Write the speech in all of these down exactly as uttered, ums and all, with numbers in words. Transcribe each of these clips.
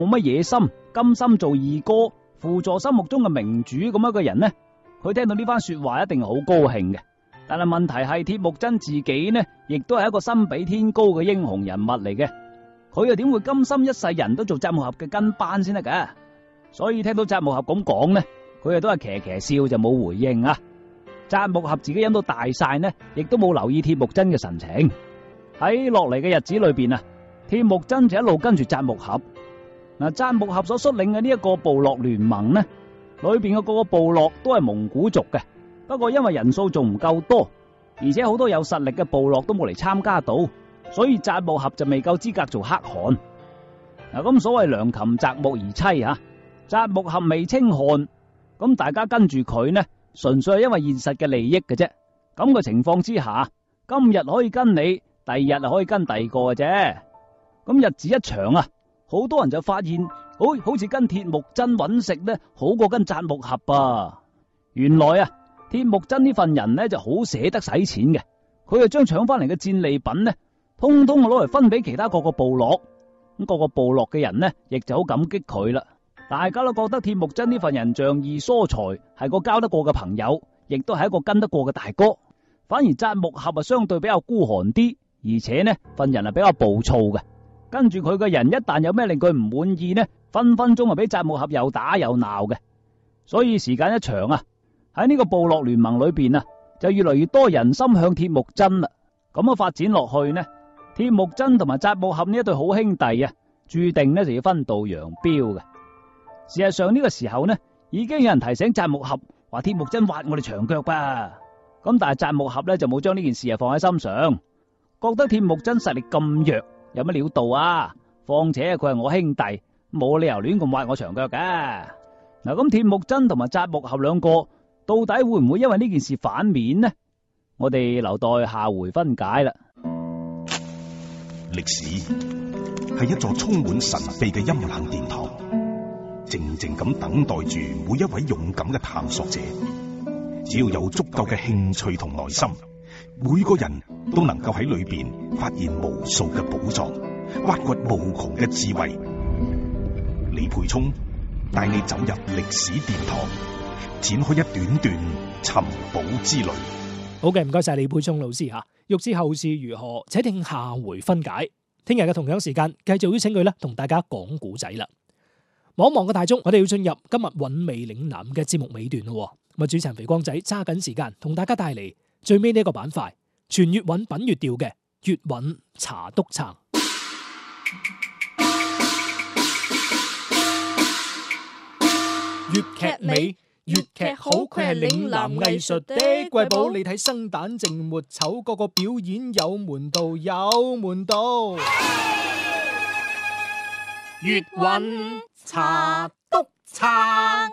冇乜野心，甘心做二哥，輔助心目中嘅明主咁一個人呢，佢聽到呢番說話一定好高興嘅。但係問題係鐵木真自己呢，亦都係一個心比天高嘅英雄人物嚟嘅，佢又點會甘心一世人都做扎木合嘅跟班先得噶？所以聽到扎木合咁講呢，佢又都係騎騎笑就冇回應啊。扎木合自己飲到大晒呢，亦都冇留意鐵木真嘅神情。喺落嚟嘅日子裏邊啊，鐵木真就一路跟住扎木合。嗱，扎木合所率領嘅呢一個部落聯盟呢，裏邊嘅各個部落都係蒙古族嘅，不過因為人數仲唔夠多，而且好多有實力嘅部落都冇嚟參加到，所以扎木合就未夠資格做可汗。嗱，咁所謂良禽擇木而棲啊，扎木合未稱汗，咁大家跟住佢呢，純粹係因為現實嘅利益嘅啫。咁嘅情況之下，今日可以跟你，第二日就可以跟第二個嘅啫。咁日子一長啊，好多人就發現，好好似跟鐵木真揾食呢，好過跟扎木合啊。原來啊，鐵木真呢份人呢就好捨得使錢嘅，佢就將搶翻嚟嘅戰利品呢，通通攞嚟分俾其他各個部落。咁各個部落嘅人呢，亦就好感激佢啦。大家都覺得鐵木真呢份人仗義疏財，係個交得過嘅朋友，亦都係一個跟得過嘅大哥。反而扎木合啊，相對比較孤寒啲，而且呢份人係比較暴躁嘅。跟住佢嘅人一旦有咩令佢唔滿意呢，分分鐘係俾扎木合又打又鬧嘅。所以時間一長啊，喺呢個部落聯盟裏邊啊，就越嚟越多人心向鐵木真啦。咁樣發展落去呢，鐵木真同埋扎木合呢一對好兄弟啊，注定呢就要分道揚鑣嘅。事實上呢個時候呢，已經有人提醒扎木合話鐵木真挖我哋牆腳吧。咁但係扎木合呢就冇將呢件事啊放喺心上，覺得鐵木真實力咁弱，有乜料到啊？況且佢係我兄弟，冇理由亂咁挖我牆腳噶。嗱，咁鐵木真同埋扎木合兩個到底會唔會因為呢件事反面呢？我哋留待下回分解啦。 歷史係一座充滿神秘嘅陰冷殿堂，靜靜咁等待住每一位勇敢嘅探索者。只要有足夠嘅興趣同耐心，每個人都能夠喺裏邊發現無數嘅寶藏，挖掘無窮嘅智慧。李培聰帶你走入歷史殿堂，展開一段段尋寶之旅。 好嘅，唔該晒李培聰老師吓。欲知後事如何，且聽下回分解。聽日嘅同樣時間，繼續邀請佢咧同大家講古仔啦。望一望個大鐘，我哋要進入今日韻味嶺南嘅節目尾段咯。咁啊，主持人肥光仔揸緊時間同大家帶嚟最尾呢一個板塊，全粵韻品粵調嘅粵韻茶篤撐。粵劇美，粵劇好，佢係嶺南藝術的瑰寶。你睇生旦淨末丑，個個表演有門道，有門道。粵韻茶篤撐。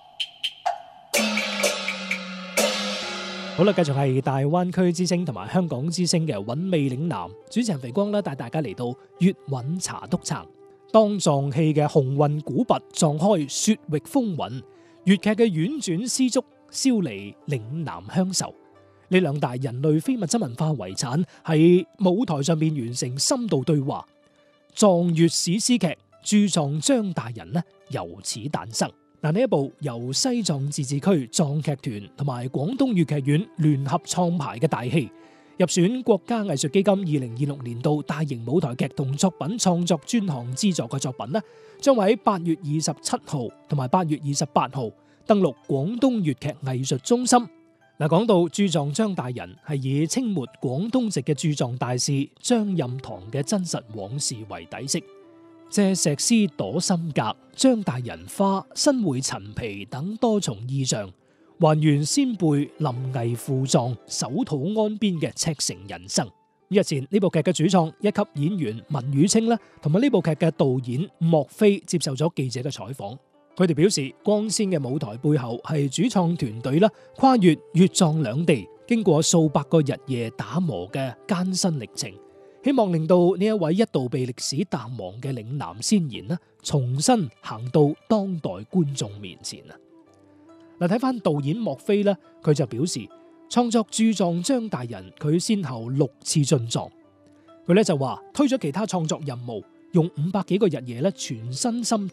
好啦，繼續係大灣區之聲同埋香港之聲嘅韻味嶺南，主持人肥光啦，帶大家嚟到粵韻茶篤撐。當撞戲嘅鴻運古拔撞開雪域風雲，粵劇嘅婉轉絲竹燒離嶺南鄉愁。呢兩大人類非物質文化遺產喺舞台上面完成深度對話，壯粵史詩劇駐藏張大人呢由此誕生。嗱，呢一部由西藏自治區藏劇團同埋廣東粵劇院聯合創排嘅大戲，入選國家藝術基金二零二六年度大型舞台劇同作品創作專項資助嘅作品呢，將會喺八月二十七號同埋八月二十八號登陸廣東粵劇藝術中心。嗱，講到駐藏張大人，係以清末廣東籍嘅駐藏大使張任堂嘅真實往事為底色。借石獅躲心格、張大人花、身會陳皮等多重意象，還原先輩臨危赴藏、守土安邊嘅赤誠人生。日前呢部劇嘅主創一級演員文宇清咧，同埋呢部劇嘅導演莫非接受咗記者嘅採訪，佢哋表示光鮮嘅舞台背後係主創團隊啦，跨越粵藏兩地，經過數百個日夜打磨嘅艱辛歷程。希望令到呢一位一度被歷史淡忘嘅嶺南先賢呢，重新行到當代觀眾面前啊！嗱，睇翻導演莫非呢，佢就表示創作駐藏張大人，佢先後六次進藏，佢咧就話推咗其他創作任務，用五百幾個日夜咧全身心